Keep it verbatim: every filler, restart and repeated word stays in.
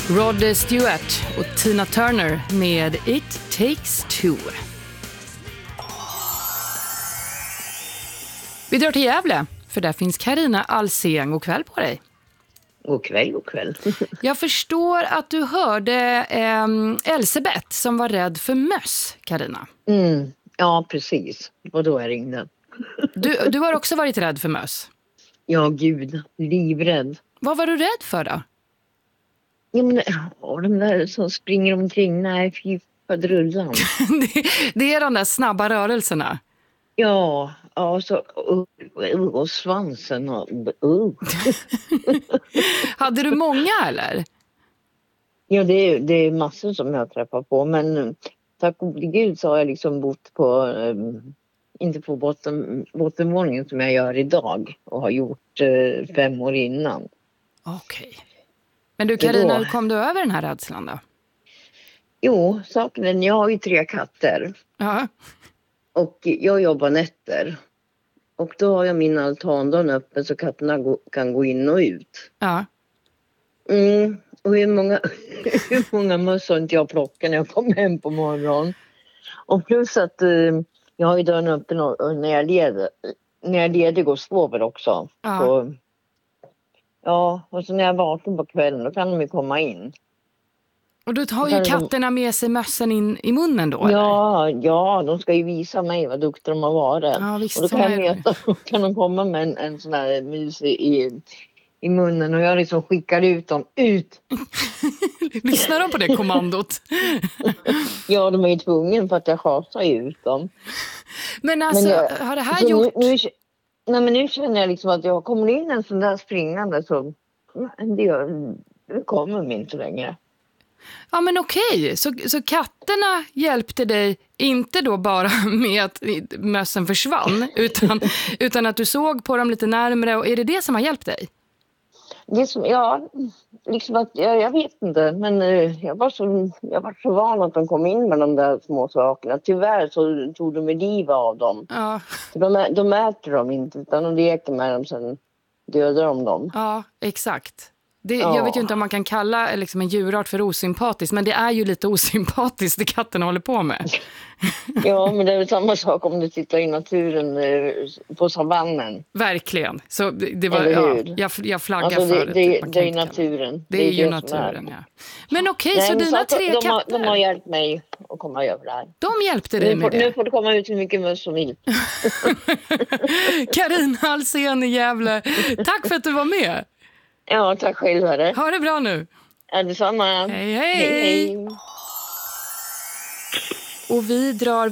Rod Stewart och Tina Turner med It Takes Two. Vi drar till Gävle, för där finns Carina Alsén. God kväll på dig. God kväll, god kväll. Jag förstår att du hörde eh, Elsebeth som var rädd för möss, Carina. Mm, ja, precis. Och då jag ringde. Du, du har också varit rädd för möss. Ja, gud. Livrädd. Vad var du rädd för då? Ja, men, åh, de där som springer omkring. Nej, fy faderullan. det, det är de där snabba rörelserna. Ja, ja så, och, och svansen och... Uh. Hade du många eller? Ja, det är, det är massor som jag träffar på. Men tack gode gud så har jag liksom bott på... Um, inte på botten, bottenvåningen som jag gör idag. Och har gjort uh, fem år innan. Okej. Okay. Men du Carina, hur kom du över den här rädslan då? Jo, saken är, jag har ju tre katter. Ja. Och jag jobbar nätter. Och då har jag min altandörr öppen så katterna gå, kan gå in och ut. Ja. Mm, och hur många, hur många möss har inte jag plockat när jag kommer hem på morgonen. Och plus att eh, jag har ju dörren öppen och, och när jag leder, när jag leder går sover också. Ja. Så, ja, och så när jag vaknar på kvällen då kan de ju komma in. Och då har ju katterna med sig mössen in i munnen då, ja, eller? Ja, de ska ju visa mig vad duktiga de har varit. Ja, visst, och då kan, jag möta, kan de komma med en, en sån här mus i, i munnen och jag liksom skickar ut dem ut. Lyssnar de på det kommandot? Ja, de är ju tvungen för att jag schasar ut dem. Men alltså, men jag, har det här gjort... Nu, nu, nej, men nu känner jag liksom att jag kommer in en sån där springande så det, gör, det kommer mig inte längre. Ja, men okej. Så, så katterna hjälpte dig inte då bara med att mössen försvann utan, utan att du såg på dem lite närmare, och är det det som har hjälpt dig? Det som, ja, liksom att, jag, jag vet inte, men uh, jag, var så, jag var så van att de kom in med de där små sakerna. Tyvärr så tog de liv av dem. Ja. De, de äter dem inte utan de leker med dem, sen dödar de dem. Ja, exakt. Det, ja. Jag vet ju inte om man kan kalla liksom en djurart för osympatisk, men det är ju lite osympatiskt det katten håller på med. Ja, men det är väl samma sak om du tittar i naturen på savannen. Verkligen. Så det, det var, ja, jag, jag flaggar alltså det, för det. Det, det är naturen. Det är, det är ju det naturen, ja. Men okej, okay, så Nej, dina så tre de, katter... har, de har hjälpt mig att komma över det här. De hjälpte dig nu med får, det? Nu får det komma ut hur mycket möss som vill. Carina Alsén i Gävle, tack för att du var med. Ja, tack själv. Hörde. Ha det bra nu. Ja, detsamma. Hej, hej. Hej, hej. Och vi drar